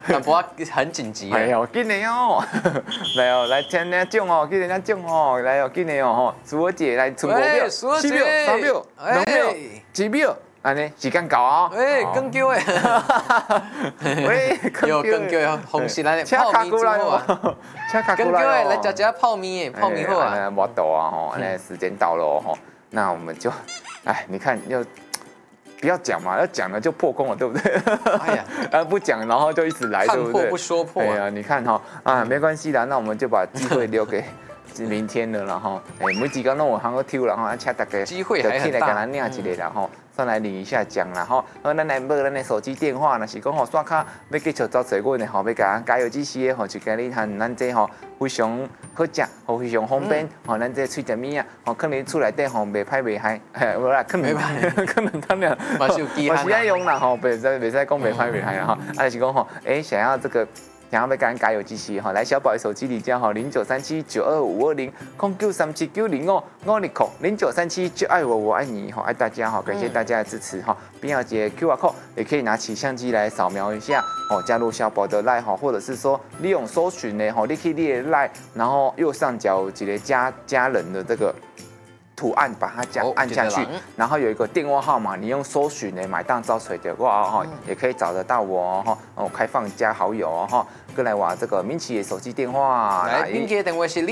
不过很紧急。 哎呦，紧的哦，来哦，来听人家讲哦，给人家讲哦，来哦，紧的哦吼，苏儿姐来存5秒、7秒、3秒、2秒、1秒，安尼时间到啊！ 喂，更叫诶， 喂， 有更叫诶，红是来车泡面之卡过来后啊， 哦，车卡更过来哦， 叫诶来吃泡面诶，泡面后啊， 我懂啊吼，那时间到了哦吼，那我们就，哎，你看又。不要讲嘛，要讲了就破功了，对不对？ 哎呀， 不讲，然后就一直来，对不对？ 看破不说破。 哎呀，你看哈啊，没关系的，那我们就把机会留给明天了，然后每几个弄我还要抽，然后请大家机会还很大， 来给他念一个，然后上来领一下奖，然后咱来买咱的手机电话，若是讲吼刷卡要继续走找阮的吼，要甲加油支持的吼，就今日和咱这吼非常好食，吼非常方便，吼咱这脆食物啊，吼可能厝内底吼袂歹袂害，无啦，可能当然嘛是有机会， 我是爱用啦吼，袂使讲袂歹袂害啦吼，啊就是讲吼，想要这个。想要被赶加油机器哈，来小宝的手机里加哈0937925205，093790556009就爱我我爱你哈，爱大家哈，感谢大家的支持哈，并要截 QR code， 也可以拿起相机来扫描一下哦，加入小宝的 LINE 哈，或者是说利用搜寻呢哈，你可以列 LINE， 然后右上角有几个家人的这个。图案把它按下去，然后有一个电话号码，你用搜寻的买当招水的话哈，也可以找得到我哈。哦，开放加好友哦哈，过来我这个民企的手机电话。 来，民企的电话是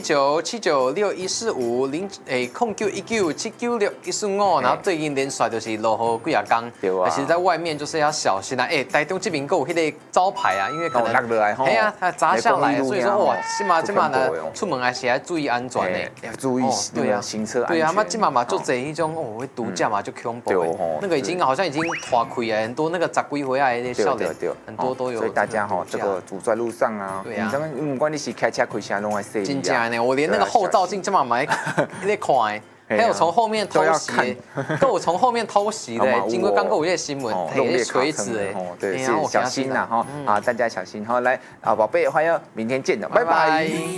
09197961450919797615，然后最近连续就是落雨几啊天，而且在外面就是要小心啊。台中这边有迄个招牌啊，因为可能落下来吼， 哎呀，它砸下来，所以说哇，这嘛呢，出门还是要注意安全的， 要注意对啊，行车。 对啊，那今嘛就这一种哦，会毒驾嘛就恐怖，那个好像已经拖开了，很多那个十几回来的少年，很多都有。 所以大家哈，这个走在路上啊， 对啊， 不管你是开车开车，拢会小心。 真假呢，我连那个后照镜这么买，在看，还有从后面偷袭，跟我从后面偷袭的，经过刚刚有些新闻，也是锤子哎， 对，是小心呐哈，啊，大家小心哈，来啊，宝贝，还有明天见的，拜拜。